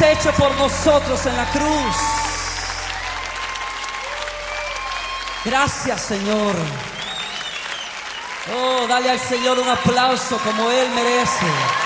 hecho por nosotros en la cruz. Gracias, Señor. Oh, dale al Señor un aplauso como Él merece.